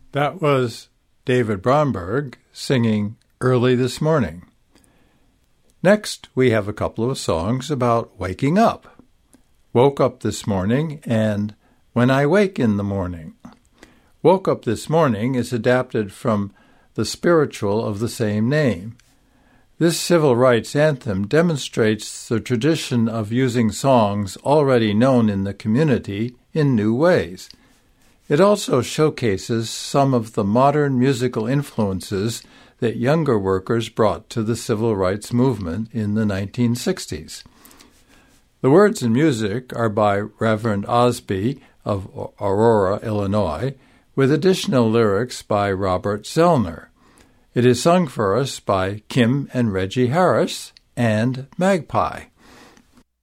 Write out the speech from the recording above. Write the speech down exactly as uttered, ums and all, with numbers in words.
That was David Bromberg singing Early This Morning. Next, we have a couple of songs about waking up. Woke Up This Morning and When I Wake in the Morning. Woke Up This Morning is adapted from the spiritual of the same name. This civil rights anthem demonstrates the tradition of using songs already known in the community in new ways. It also showcases some of the modern musical influences that younger workers brought to the civil rights movement in the nineteen sixties. The words and music are by Reverend Osby of Aurora, Illinois, with additional lyrics by Robert Zellner. It is sung for us by Kim and Reggie Harris and Magpie.